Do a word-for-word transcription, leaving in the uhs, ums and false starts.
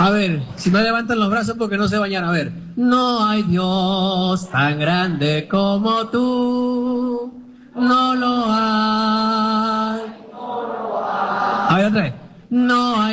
A ver, si no levantan los brazos porque no se bañan. A ver. No hay Dios tan grande como tú. No lo hay. A ver, otra vez. No hay